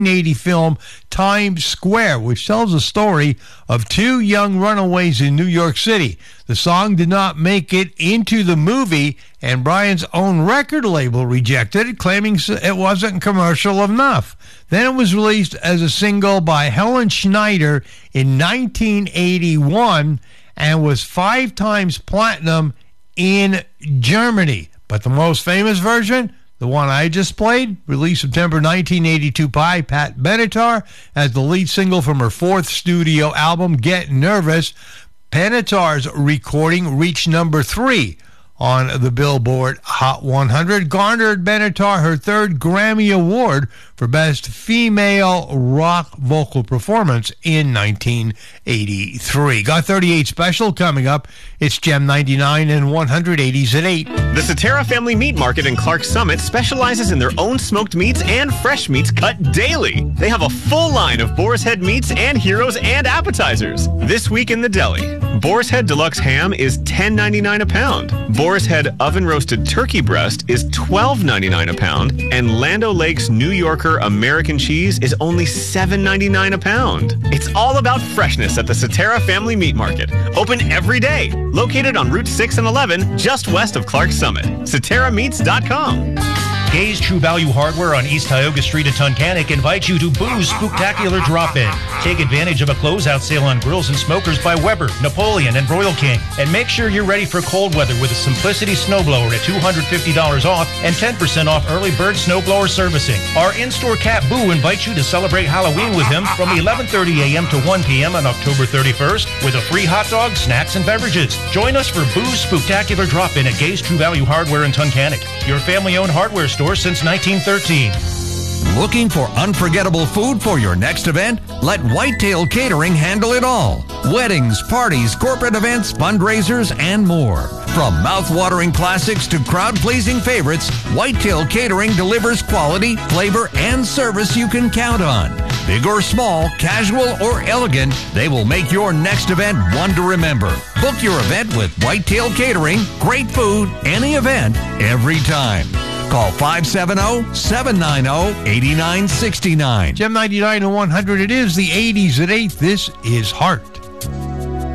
1980 film Times Square, which tells the story of two young runaways in New York City. The song did not make it into the movie, and Brian's own record label rejected it, claiming it wasn't commercial enough. Then it was released as a single by Helen Schneider in 1981 and was 5 times platinum in Germany. But the most famous version, the one I just played, released September 1982 by Pat Benatar as the lead single from her 4th studio album, Get Nervous. Benatar's recording reached number 3 on the Billboard Hot 100, garnered Benatar her 3rd Grammy Award for Best Female Rock Vocal Performance in 1983. Got 38 special coming up. It's Gem 99 and 180s at 8. The Cetera Family Meat Market in Clarks Summit specializes in their own smoked meats and fresh meats cut daily. They have a full line of Boar's Head meats and heroes and appetizers. This week in the deli, Boar's Head Deluxe Ham is $10.99 a pound. Boar's Head Oven Roasted Turkey Breast is $12.99 a pound. And Lando Lake's New Yorker American Cheese is only $7.99 a pound. It's all about freshness at the Cetera Family Meat Market. Open every day. Located on Route 6 and 11, just west of Clarks Summit. CeteraMeats.com. Gay's True Value Hardware on East Tioga Street in Tunkhannock invites you to Boo's Spooktacular Drop-In. Take advantage of a closeout sale on grills and smokers by Weber, Napoleon, and Royal King. And make sure you're ready for cold weather with a Simplicity Snowblower at $250 off and 10% off early bird snowblower servicing. Our in-store cat Boo invites you to celebrate Halloween with him from 11:30 a.m. to 1 p.m. on October 31st with a free hot dog, snacks, and beverages. Join us for Boo's Spooktacular Drop-In at Gay's True Value Hardware in Tunkhannock, your family-owned hardware store since 1913. Looking for unforgettable food for your next event? Let Whitetail Catering handle it all. Weddings, parties, corporate events, fundraisers, and more. From mouth-watering classics to crowd-pleasing favorites, Whitetail Catering delivers quality, flavor, and service you can count on. Big or small, casual or elegant, they will make your next event one to remember. Book your event with Whitetail Catering. Great food, any event, every time. Call 570-790-8969. Gem 99 and 100, it is the 80s at 8. This is Heart.